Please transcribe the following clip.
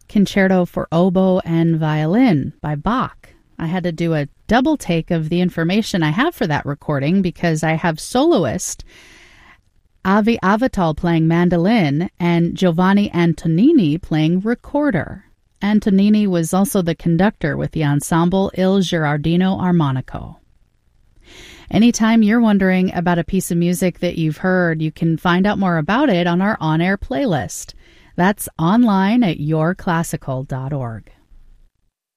Concerto for Oboe and Violin by Bach. I had to do a double take of the information I have for that recording because I have soloist Avi Avital playing mandolin and Giovanni Antonini playing recorder. Antonini was also the conductor with the ensemble Il Girardino Armonico. Anytime you're wondering about a piece of music that you've heard, you can find out more about it on our on-air playlist. That's online at yourclassical.org.